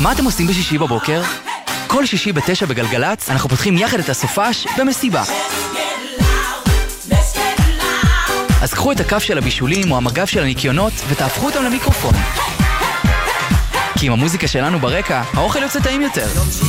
מה אתם עושים בשישי בבוקר? כל שישי ב9 בגלגלץ אנחנו פותחים יחד את הסופש במסיבה. אז קחו את הכף של הבישולים או המגב של הניקיונות ותהפכו אותם למיקרופון. כי עם המוזיקה שלנו ברקע, האוכל יוצא טעים יותר.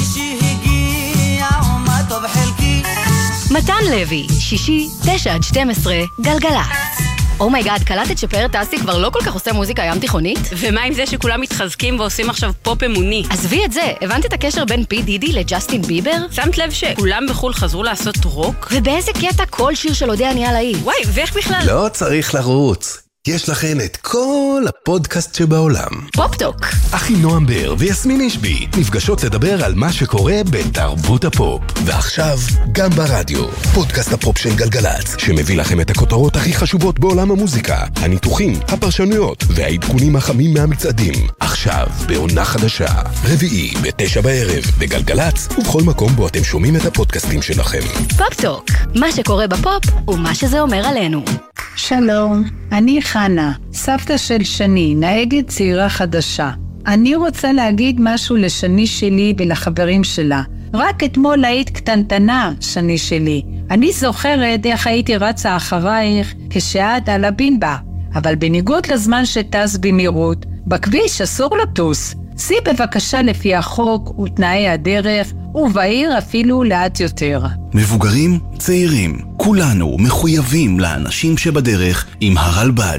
מתן לוי, שישי, 9-12, גלגלץ. אומייגאד, קלטת שפאר טסי כבר לא כל כך עושה מוזיקה ים תיכונית? ומה עם זה שכולם מתחזקים ועושים עכשיו פופ אמוני? עזבי את זה, הבנת את הקשר בין פי דידי לג'סטין ביבר? שמת לב שכולם בחול חזרו לעשות רוק? ובאיזה קטע כל שיר של אודה נהיה להיט? וואי, ואיך בכלל? לא צריך לרוץ. יש לכן את כל הפודקאסט שבעולם. פופ-טוק. אחי נועם בר ויסמין אישבי נפגשות לדבר על מה שקורה בתרבות הפופ. ועכשיו גם ברדיו, פודקאסט הפופ של גלגלץ, שמביא לכם את הכותרות הכי חשובות בעולם המוזיקה, הניתוחים, הפרשנויות והעדכונים החמים מהמצעדים. עכשיו בעונה חדשה, רביעי ב9 בערב בגלגלץ, ובכל מקום בו אתם שומעים את הפודקאסטים שלכם. פופ-טוק, מה שקורה בפופ ומה שזה אומר עלינו. שלום, אני חנה, סבתא של שני, נהגת צעירה חדשה. אני רוצה להגיד משהו לשני שלי ולחברים שלה. רק אתמול היית קטנטנה, שני שלי. אני זוכרת איך הייתי רצה אחרייך כשאת על הבינבה. אבל בניגוד לזמן שטס במהירות, בכביש אסור לטוס. סי בבקשה לפי החוק ותנאי הדרך, ובעיר אפילו לאט יותר. מבוגרים, צעירים, כולנו מחויבים לאנשים שבדרך עם הרלב"ד.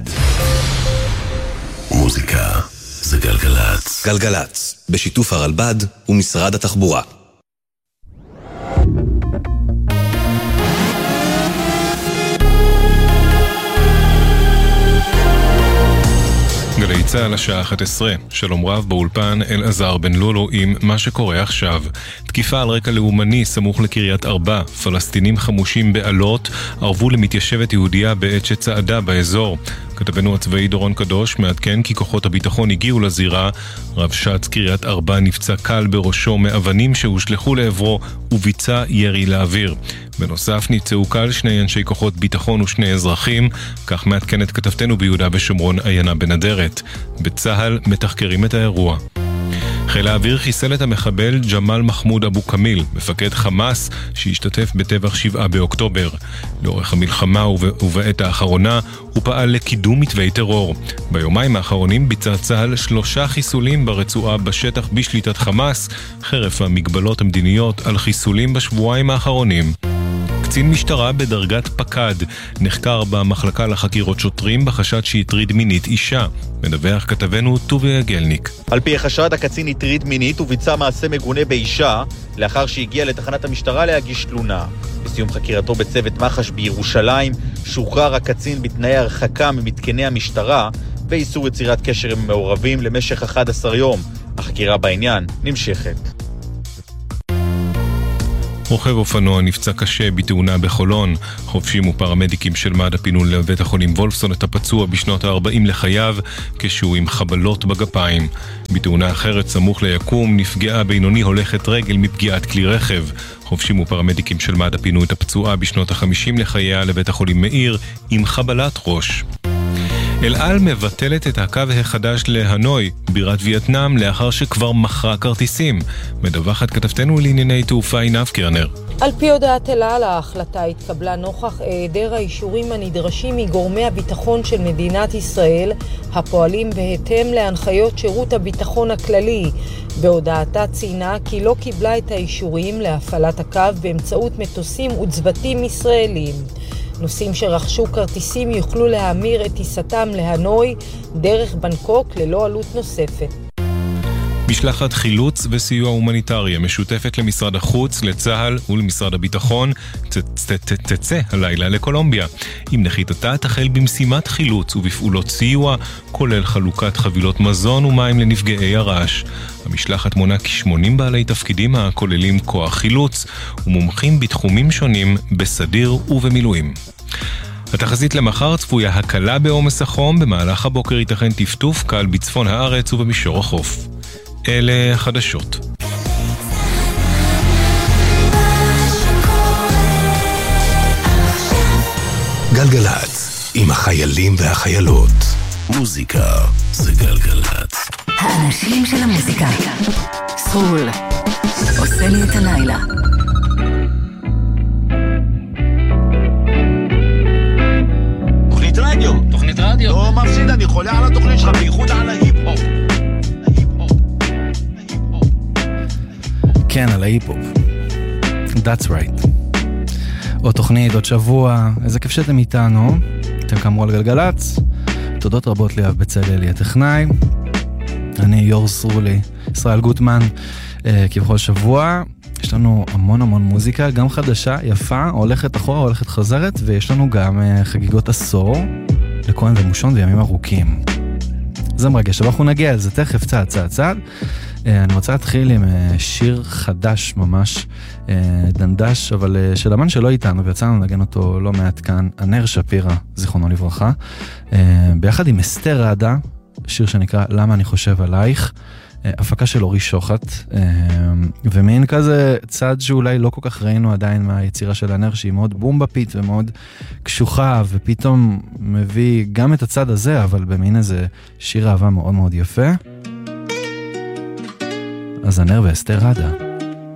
מוזיקה זה גלגלץ. גלגלץ, בשיתוף הרלב"ד ומשרד התחבורה. גלי צהל השעה 11, שלום רב באולפן אלעזר בן לולו עם מה שקורה עכשיו. תקיפה על רקע לאומני סמוך לקריית ארבע. פלסטינים חמושים בעלות ערבו למתיישבת יהודיה בעת שצעדה באזור. כתבנו הצבאי דורון קדוש מעדכן כי כוחות הביטחון הגיעו לזירה. רב שץ קריית ארבע נפצע קל בראשו מאבנים שהושלחו לעברו וביצע ירי לאוויר. בנוסף נפצעו קל שני אנשי כוחות ביטחון ושני אזרחים, כך מעדכנת כתבתנו ביהודה ושומרון עיינה בנדרת. בצהל מתחקרים את האירוע. חיל האוויר חיסל את המחבל ג'מאל מחמוד אבו כמיל, מפקד חמאס שהשתתף בטבח 7 באוקטובר. לאורך המלחמה ובעת האחרונה הוא פעל לקידום מתווי טרור. ביומיים האחרונים ביצע צה"ל 3 חיסולים ברצועה בשטח בשליטת חמאס, חרף המגבלות המדיניות על חיסולים בשבועיים האחרונים. קצין משטרה בדרגת פקד נחקר במחלקה לחקירות שוטרים בחשד שהטריד מינית אישה. מדווח כתבנו טוביה גלניק. על פי החשד, הקצין הטריד מינית וביצע מעשה מגונה באישה לאחר שהגיע לתחנת המשטרה להגיש תלונה. בסיום חקירתו בצוות מח"ש בירושלים שוחרר הקצין בתנאי הרחקה ממתקני המשטרה ואיסור יצירת קשר עם מעורבים למשך 11 יום. החקירה בעניין נמשכת. רוכב אופנוע נפצע קשה בתאונה בחולון. חובשים ופרמדיקים של מד"א פינו לבית החולים וולפסון את הפצוע בשנות ה-40 לחייו כשהוא עם חבלות בגפיים. בתאונה אחרת סמוך ליקום נפגעה בינוני הולכת רגל מפגיעת כלי רכב. חובשים ופרמדיקים של מד"א פינו את הפצועה בשנות ה-50 לחייה לבית החולים מאיר עם חבלת ראש. אל על מבטלת את הקו החדש להנוי, בירת וייטנאם, לאחר שכבר מכרה כרטיסים. מדווחת כתבתנו לענייני תעופה עינב קרנר. על פי הודעת אל על, ההחלטה התקבלה נוכח היעדר האישורים הנדרשים מגורמי הביטחון של מדינת ישראל, הפועלים בהתאם להנחיות שירות הביטחון הכללי. בהודעתה ציינה כי לא קיבלה את האישורים להפעלת הקו באמצעות מטוסים וצוותים ישראלים. נוסעים שרכשו כרטיסים יוכלו להמיר את טיסתם להנוי דרך בנקוק ללא עלות נוספת. משלחת חילוץ וסיוע הומניטרי המשותפת למשרד החוץ, לצהל ולמשרד הביטחון תצא הלילה לקולומביה. עם נחיתתה תחל במשימת חילוץ ובפעולות סיוע, כולל חלוקת חבילות מזון ומים לנפגעי הרעש. המשלחת מונה כ-80 בעלי תפקידים הכוללים כוח חילוץ ומומחים בתחומים שונים בסדיר ובמילואים. התחזית למחר צפויה הקלה בעומס החום, במהלך הבוקר ייתכן טפטוף קל בצפון הארץ ובמישור החוף. אלה החדשות. גלגלץ, עם החיילים והחיילות. מוזיקה זה גלגלץ. האנשים של המוזיקה. סרול, עושה לי את הלילה. תוכנית רדיו. לא מפסיד, אני חולה על התוכנית שלך, בייחוד על ההיפ-הופ. כן, על ההיפ-הופ. That's right. עוד תוכנית, עוד שבוע, איזה כיף שאתם איתנו. אתם כאמרו על גלגלץ. תודות רבות ליאב בצלאל, הטכנאי. אני יור סרולי, ישראל גוטמן, כבכל שבוע. יש לנו המון מוזיקה, גם חדשה, יפה, הולכת אחורה, הולכת חזרת, ויש לנו גם חגיגות עשור לכהן ומושון וימים ארוכים. זה מרגש, אבל אנחנו נגיע על זה תכף, צעד. אני רוצה להתחיל עם שיר חדש ממש, דנדש, אבל של אמן שלא איתנו, ויצאנו לנגן אותו לא מעט כאן, ענר שפירא, זיכרונו לברכה, ביחד עם אסתר ראדה, שיר שנקרא למה אני חושב עלייך, הפקה של אורי שוחט, ומין כזה צד שאולי לא כל כך ראינו עדיין מהיצירה של ענר, שהיא מאוד בומבפית ומאוד קשוחה, ופתאום מביא גם את הצד הזה, אבל במין איזה שיר אהבה מאוד יפה. אז ענר ואסתר ראדה.